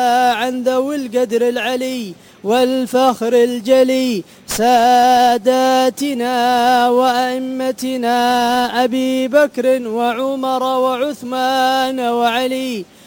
عن ذوي القدر العلي والفخر الجلي ساداتنا وأئمتنا أبي بكر وعمر وعثمان وعلي